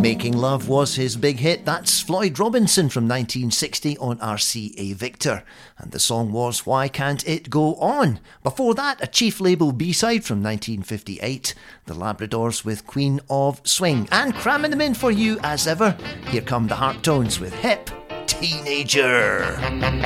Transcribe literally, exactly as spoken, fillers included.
Making Love was his big hit. That's Floyd Robinson from nineteen sixty on R C A Victor. And the song was Why Can't It Go On? Before that, a Chief Label B-side from nineteen fifty-eight, The Labradors with Queen of Swing. And cramming them in for you as ever, here come the Hearttones with Hip Teenager.